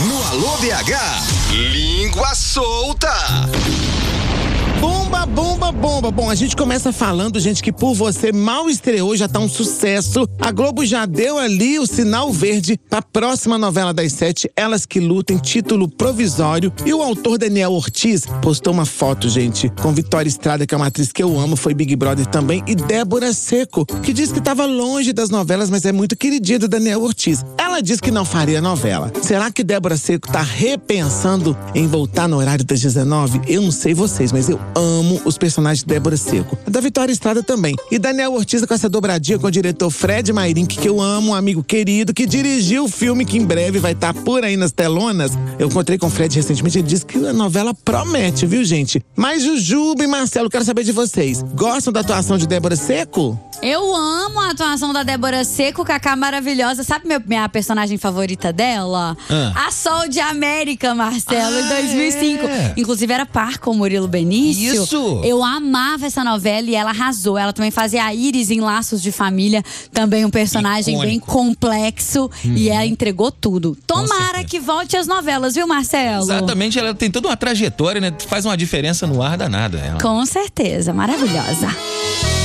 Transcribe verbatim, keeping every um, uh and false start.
No Alô B H, língua solta. Bomba, bomba, bomba. Bom, a gente começa falando, gente, que Por Você mal estreou, já tá um sucesso. A Globo já deu ali o sinal verde pra próxima novela das sete, Elas que Lutem, título provisório. E o autor Daniel Ortiz postou uma foto, gente, com Vitória Estrada, que é uma atriz que eu amo, foi Big Brother também, e Débora Seco, que diz que tava longe das novelas, mas é muito queridinha do Daniel Ortiz. Ela diz que não faria novela. Será que Débora Seco tá repensando em voltar no horário das dezenove? Eu não sei vocês, mas eu amo os personagens de Débora Seco. A da Vitória Estrada também. E Daniel Ortiz com essa dobradinha com o diretor Fred Mairink, que eu amo, um amigo querido, que dirigiu o filme que em breve vai estar por aí nas telonas. Eu encontrei com o Fred recentemente, ele disse que a novela promete, viu, gente? Mas Jujuba e Marcelo, quero saber de vocês. Gostam da atuação de Débora Seco? Eu amo a atuação da Débora Seco, Cacá maravilhosa. Sabe meu, minha personagem favorita dela? Ah. A Sol de América, Marcelo, Ah, em dois mil e cinco. é? Inclusive era par com o Murilo Benício. Isso! Eu amava essa novela e ela arrasou. Ela também fazia a Iris em Laços de Família. Também um personagem Icônico. bem complexo. Hum. E ela entregou tudo. Tomara que volte às novelas, viu, Marcelo? Exatamente, ela tem toda uma trajetória, né? Faz uma diferença no ar danada. Ela. Com certeza, maravilhosa.